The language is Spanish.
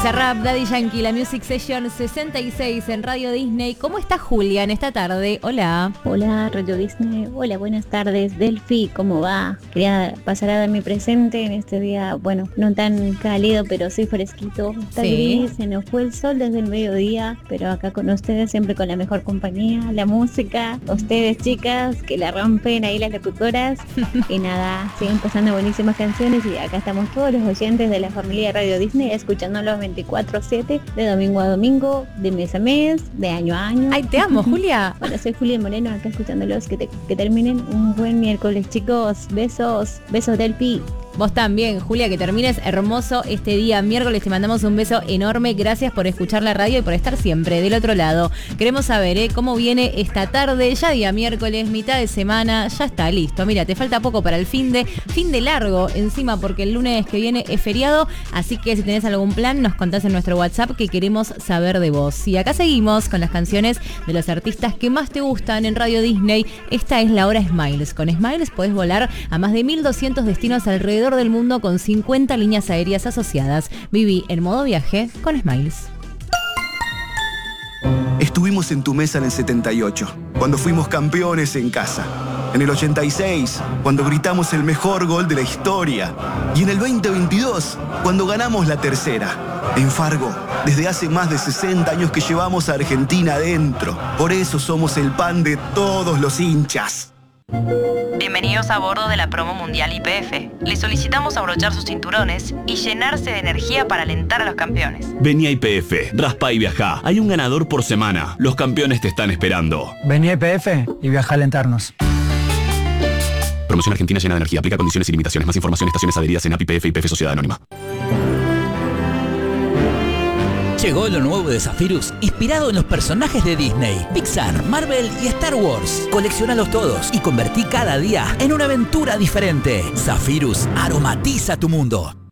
Bizarrap, Daddy Yankee, la Music Session 66 en Radio Disney. ¿Cómo está Julia en esta tarde? Hola. Hola, Radio Disney. Hola, buenas tardes. Delphi, ¿cómo va? Quería pasar a dar mi presente en este día, bueno, no tan cálido, pero sí fresquito. Está gris, se nos fue el sol desde el mediodía, pero acá con ustedes siempre con la mejor compañía, la música, ustedes chicas, que la rompen ahí las locutoras. Y nada, siguen pasando buenísimas canciones y acá estamos todos los oyentes de la familia de Radio Disney escuchándolos 24/7, de domingo a domingo, de mes a mes, de año a año. Ay, te amo, Julia. Bueno, soy Julia Moreno, acá escuchándolos. Que terminen un buen miércoles, chicos. Besos del Pi. Vos también, Julia, que termines hermoso este día miércoles. Te mandamos un beso enorme. Gracias por escuchar la radio y por estar siempre del otro lado. Queremos saber cómo viene esta tarde, ya día miércoles, mitad de semana, ya está listo. Mira, te falta poco para el fin de largo encima, porque el lunes que viene es feriado. Así que si tenés algún plan, nos contás en nuestro WhatsApp, que queremos saber de vos. Y acá seguimos con las canciones de los artistas que más te gustan en Radio Disney. Esta es la hora Smiles. Con Smiles podés volar a más de 1200 destinos alrededor del mundo con 50 líneas aéreas asociadas. Viví en modo viaje con Smiles. Estuvimos en tu mesa en el 78, cuando fuimos campeones en casa. En el 86, cuando gritamos el mejor gol de la historia. Y en el 2022, cuando ganamos la tercera. En Fargo, desde hace más de 60 años que llevamos a Argentina adentro. Por eso somos el pan de todos los hinchas. Bienvenidos a bordo de la promo mundial YPF. Les solicitamos abrochar sus cinturones y llenarse de energía para alentar a los campeones. Vení a YPF, raspa y viajá. Hay un ganador por semana. Los campeones te están esperando. Vení a YPF y viaja a alentarnos. Promoción Argentina llena de energía. Aplica condiciones y limitaciones. Más información, estaciones adheridas en API YPF y YPF Sociedad Anónima. Llegó lo nuevo de Zephyrus, inspirado en los personajes de Disney, Pixar, Marvel y Star Wars. Colecciónalos todos y convertí cada día en una aventura diferente. Zephyrus aromatiza tu mundo.